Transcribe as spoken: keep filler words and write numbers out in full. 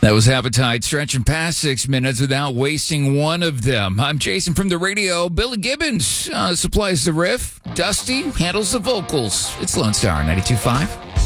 That was Appetite, stretching past six minutes without wasting one of them. I'm Jason from the radio. Billy Gibbons uh, supplies the riff. Dusty handles the vocals. It's Lone Star ninety-two point five.